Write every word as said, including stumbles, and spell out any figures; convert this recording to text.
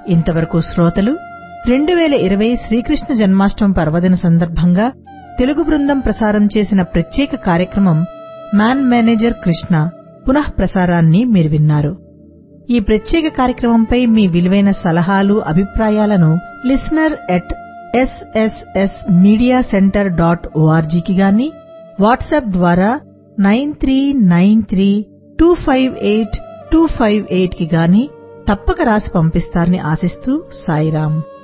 ఇంతవరకు శ్రోతలు రెండు వేల ఇరవై శ్రీకృష్ణ జన్మాష్టమి పర్వదిన సందర్భంగా తెలుగు బృందం ప్రసారం చేసిన ప్రత్యేక కార్యక్రమం మ్యాన్ మేనేజర్ కృష్ణ పునః ప్రసారాన్ని మీరు విన్నారు. ఈ ప్రత్యేక కార్యక్రమంపై మీ విలువైన సలహాలు అభిప్రాయాలను listener at SSS media centre dot ఓఆర్జీకి గాని వాట్సాప్ ద్వారా nine three nine three two five eight two five eight కి గాని తప్పక రాసి పంపిస్తారని ఆశిస్తూ సాయిరాం.